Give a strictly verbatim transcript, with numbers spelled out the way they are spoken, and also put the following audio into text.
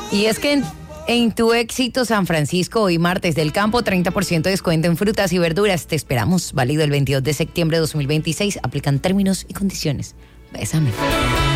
Y es que en, en Tu Éxito San Francisco, hoy martes del campo, treinta por ciento de descuento en frutas y verduras. Te esperamos, válido el veintidós de septiembre de dos mil veintiséis. Aplican términos y condiciones. Bésame.